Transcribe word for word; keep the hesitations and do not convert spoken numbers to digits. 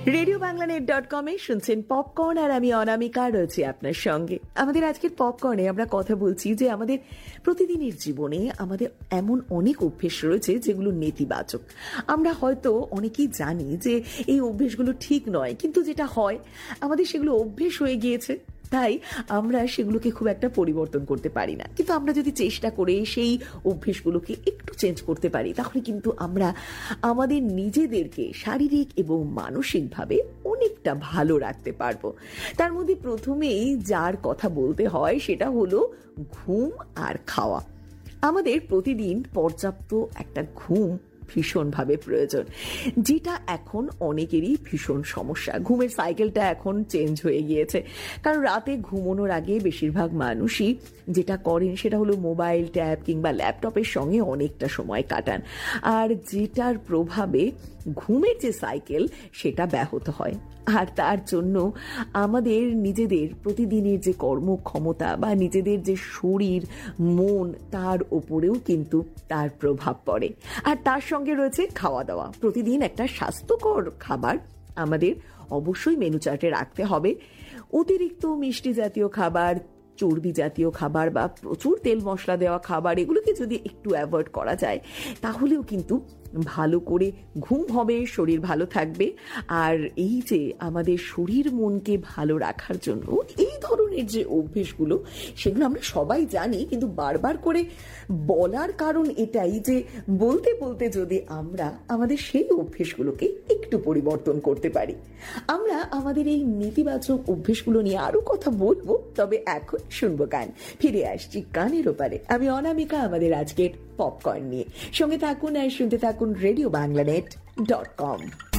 Radio Bangla net dot কমে শুনছেন popcorn, আর আমি অনামিকা রয়েছি আপনার সঙ্গে। আমাদের আজকের পপকর্নে আমরা কথা বলছি যে আমাদের প্রতিদিনের জীবনে আমাদের এমন অনেক অভ্যেস রয়েছে যেগুলো নেতিবাচক। আমরা হয়তো অনেকেই জানি যে এই অভ্যেসগুলো ঠিক নয়, কিন্তু যেটা হয় আমাদের সেগুলো অভ্যেস হয়ে গিয়েছে, তাই আমরা সেগুলোকে খুব একটা পরিবর্তন করতে পারি না। কিন্তু আমরা যদি চেষ্টা করে সেই অভ্যেসগুলোকে একটু চেঞ্জ করতে পারি, তাহলে কিন্তু আমরা আমাদের নিজেদেরকে শারীরিক এবং মানসিকভাবে অনেকটা ভালো রাখতে পারবো। তার মধ্যে প্রথমেই যার কথা বলতে হয় সেটা হলো ঘুম আর খাওয়া। আমাদের প্রতিদিন পর্যাপ্ত একটা ঘুম ভীষণভাবে প্রয়োজন, যেটা এখন অনেকেরই ভীষণ সমস্যা। ঘুমের সাইকেলটা এখন চেঞ্জ হয়ে গিয়েছে, কারণ রাতে ঘুমানোর আগে বেশিরভাগ মানুষই যেটা করেন সেটা হলো মোবাইল, ট্যাব কিংবা ল্যাপটপের সঙ্গে অনেকটা সময় কাটান, আর যেটার প্রভাবে ঘুমের যে সাইকেল সেটা ব্যাহত হয়। আর তার জন্য আমাদের নিজেদের প্রতিদিনের যে কর্মক্ষমতা বা নিজেদের যে শরীর মন, তার ওপরেও কিন্তু তার প্রভাব পড়ে। আর তার সঙ্গে রয়েছে খাওয়া দাওয়া। প্রতিদিন একটা স্বাস্থ্যকর খাবার আমাদের অবশ্যই মেনু চার্টে রাখতে হবে। অতিরিক্ত মিষ্টি জাতীয় খাবার, চর্বি জাতীয় খাবার বা প্রচুর তেল মশলা দেওয়া খাবার, এগুলোকে যদি একটু অ্যাভয়েড করা যায় তাহলেও কিন্তু ভালো করে ঘুম হবে, শরীর ভালো থাকবে। আর এই যে আমাদের শরীর মনকে ভালো রাখার জন্য এই ধরনের যে অভ্যেসগুলো, সেগুলো আমরা সবাই জানি, কিন্তু বারবার করে বলার কারণ এটাই যে বলতে বলতে যদি আমরা আমাদের সেই অভ্যেসগুলোকে একটু পরিবর্তন করতে পারি। আমরা আমাদের এই নেতিবাচক অভ্যেসগুলো নিয়ে আরো কথা বলবো, তবে এখন শুনবো গান। ফিরে আসছি গানের ওপারে। আমি অনামিকা আমাদের আজকের পপকর্ন নিয়ে। সঙ্গে থাকুন আর শুনতে থাকুন radio Bangla net dot com.